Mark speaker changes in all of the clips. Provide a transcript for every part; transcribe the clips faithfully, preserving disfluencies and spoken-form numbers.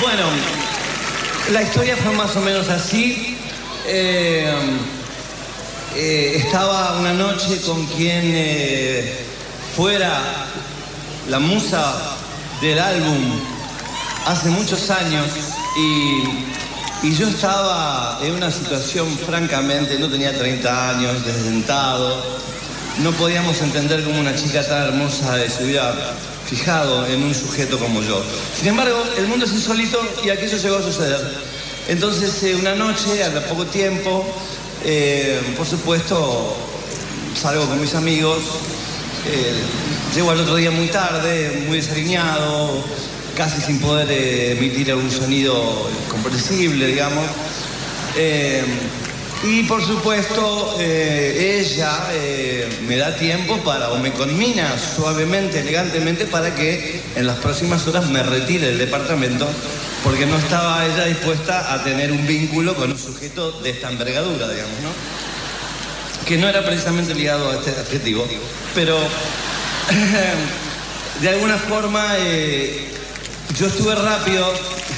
Speaker 1: Bueno, la historia fue más o menos así. Eh, eh, estaba una noche con quien eh, fuera la musa del álbum hace muchos años y, y yo estaba en una situación francamente, no tenía treinta años, desdentado, no podíamos entender cómo una chica tan hermosa se hubiera fijado en un sujeto como yo. Sin embargo, el mundo es insólito y aquello llegó a suceder. Entonces, eh, una noche, a poco tiempo, eh, por supuesto, salgo con mis amigos, eh, llego al otro día muy tarde, muy desaliñado, casi sin poder eh, emitir algún sonido comprensible, digamos. Eh, y por supuesto, eh, ella eh, me da tiempo para, o me conmina suavemente, elegantemente, para que en las próximas horas me retire del departamento, porque no estaba ella dispuesta a tener un vínculo con un sujeto de esta envergadura, digamos, ¿no? Que no era precisamente ligado a este adjetivo, pero de alguna forma eh, yo estuve rápido.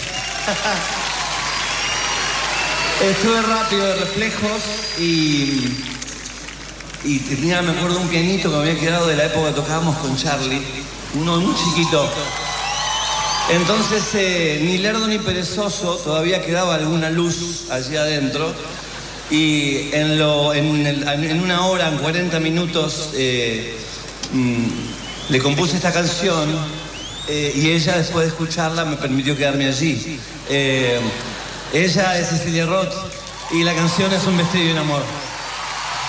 Speaker 1: Estuve rápido de reflejos y, y tenía, me acuerdo, un pianito que me había quedado de la época que tocábamos con Charlie, uno muy chiquito. Entonces, eh, ni lerdo ni perezoso, todavía quedaba alguna luz allí adentro. Y en, lo, en, el, en una hora, en cuarenta minutos, eh, mmm, le compuse esta canción eh, y ella, después de escucharla, me permitió quedarme allí. Eh, Ella es Cecilia Roth y la canción es Un vestido y un amor.